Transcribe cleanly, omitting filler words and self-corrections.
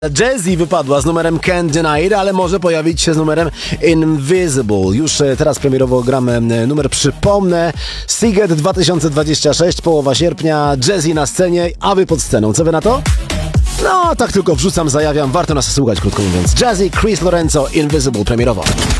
Jazzy wypadła z numerem Can't Deny It, ale może pojawić się z numerem Invisible. Już teraz premierowo gramy numer, przypomnę, Seagate 2026, połowa sierpnia, Jazzy na scenie, a wy pod sceną. Co wy na to? No, tak tylko wrzucam, zajawiam, warto nas słuchać, krótko mówiąc. Jazzy, Chris Lorenzo, Invisible premierowo.